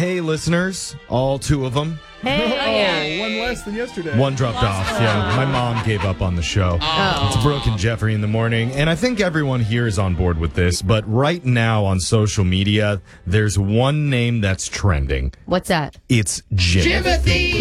Hey, listeners, all two of them. Hey, one less than yesterday. One dropped off. Yeah, my mom gave up on the show. It's Brooke and Jeffrey in the morning, and I think everyone here is on board with this, but right now on social media, there's one name that's trending. What's that? It's Jimothy.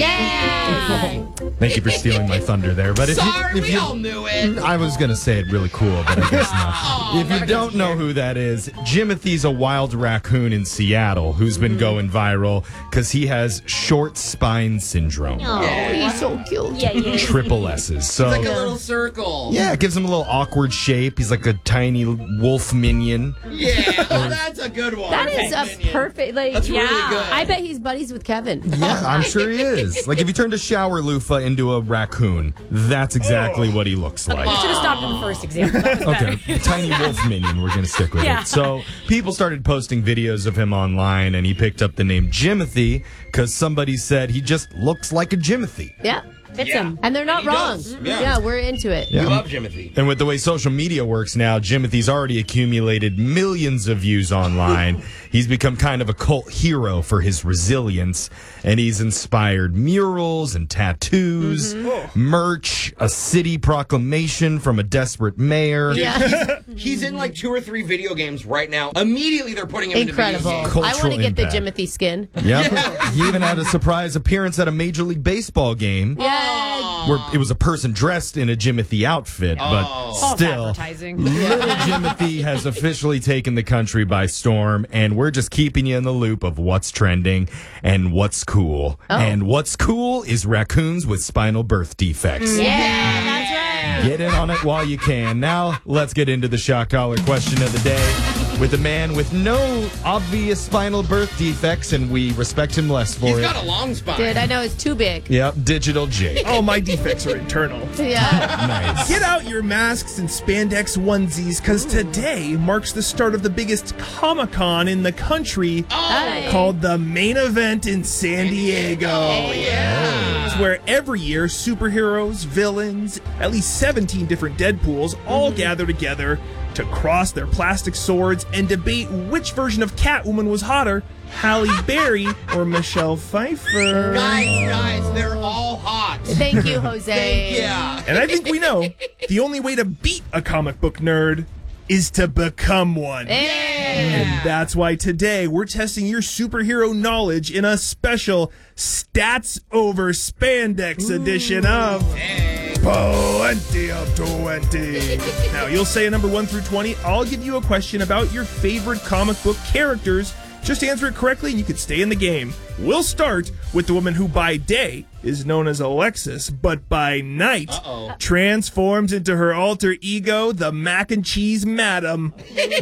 Yeah. Thank you for stealing my thunder there. But if you all knew it. I was going to say it really cool, but I guess not. If you don't know who that is, Jimothy's a wild raccoon in Seattle who's been going viral because he has short spine syndrome. Oh, he's so cute. Yeah. Triple S's. So Like a little circle. yeah, it gives him a little awkward shape. He's like a tiny wolf minion. Yeah, that's a good one. That is a perfect, That's really good. I bet he's buddies with Kevin. Yeah, I'm sure he is. Like if you turned a shower loofah into a raccoon, that's exactly what he looks like. You should have stopped in the first example. That was better. Okay, tiny wolf minion. We're going to stick with Yeah. it. So people started posting videos of him online, and he picked up the name Jimothy because somebody said he just looks like a Jimothy. Yeah. Fits him. And they're not He wrong. does. Yeah. Yeah. We're into it. We love Jimothy. And with the way social media works now, Jimothy's already accumulated millions of views online. He's become kind of a cult hero for his resilience, and he's inspired murals and tattoos, merch, a city proclamation from a desperate mayor. Yeah. He's in like 2 or 3 video games right now. Immediately they're putting him Incredible. into video games. I want to get the Cultural Jimothy skin. Yep. He even had a surprise appearance at a Major League Baseball game. Yeah. Where it was a person dressed in a Jimothy outfit, but False still, advertising. little Jimothy has officially taken the country by storm, and we're just keeping you in the loop of what's trending and what's cool. And what's cool is raccoons with spinal birth defects. Yeah, that's right. Get in on it while you can. Now, let's get into the shock collar question of the day with a man with no obvious spinal birth defects, and we respect him less for He's it. got a long spine. Dude, I know it's too big. Yep, Digital Jake. Oh, my defects are internal. Yeah. Nice. Get out your masks and spandex onesies, because today marks the start of the biggest Comic-Con in the country, called the Main Event in San Diego. It's where every year superheroes, villains, at least 17 different Deadpools all gather together to cross their plastic swords and debate which version of Catwoman was hotter, Halle Berry or Michelle Pfeiffer. Guys, they're all hot. Thank you, Jose. Yeah. And I think we know the only way to beat a comic book nerd is to become one. And that's why today we're testing your superhero knowledge in a special Stats Over Spandex edition of Plenty of 20. Now, you'll say a number 1 through 20. I'll give you a question about your favorite comic book characters. Just answer it correctly and you can stay in the game. We'll start with the woman who by day is known as Alexis, but by night transforms into her alter ego, the Mac and Cheese Madam.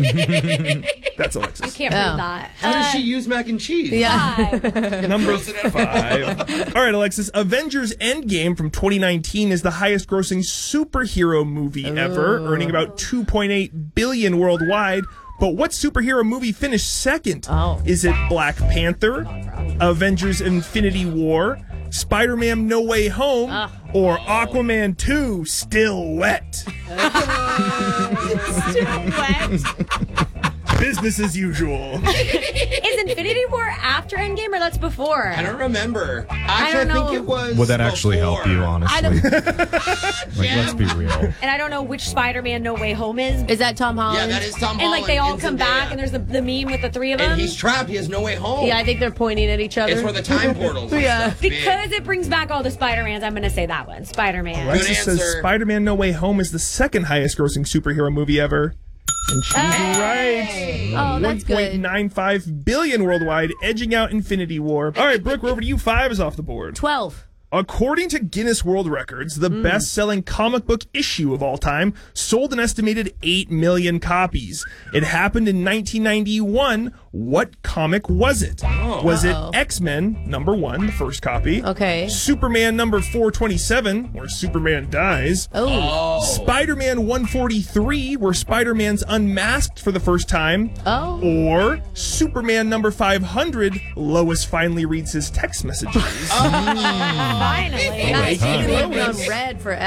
That's Alexis. Can't prove that. How does she use mac and cheese? Yeah. Number Roasted at 5. All right, Alexis. Avengers Endgame from 2019 is the highest grossing superhero movie ever, earning about $2.8 billion worldwide. But what superhero movie finished second? Is it Black Panther, Avengers Infinity War, Spider-Man No Way Home, or Aquaman 2 Still Wet? Still wet. Business as usual. Is Infinity War after Endgame or that's before? I don't remember. I Actually, don't I think know. it was. Would that actually help you, honestly? Like, let's be real. And I don't know which Spider-Man No Way Home is. Is that Tom Holland? Yeah, that is Tom Holland. And like they all in come Zendaya. back and there's the meme with the 3 of them. And he's trapped. He has no way home. Yeah, I think they're pointing at each other. It's where the time portals. and Yeah. stuff. because it brings back all the Spider-Mans, I'm going to say that one. Spider-Man. Alexis says answer. Spider-Man No Way Home is the second highest grossing superhero movie ever. And she's right. Oh, that's good. 1.95 billion worldwide, edging out Infinity War. All right, Brooke, we're over to you. 5 is off the board. 12. According to Guinness World Records, the best-selling comic book issue of all time sold an estimated 8 million copies. It happened in 1991. What comic was it? Was it X-Men number 1, the first copy? Okay. Superman number 427, where Superman dies. Oh. Spider-Man 143, where Spider-Man's unmasked for the first time. Oh. Or Superman number 500, Lois finally reads his text messages. Finally. Yeah, she's been on Lois. red forever.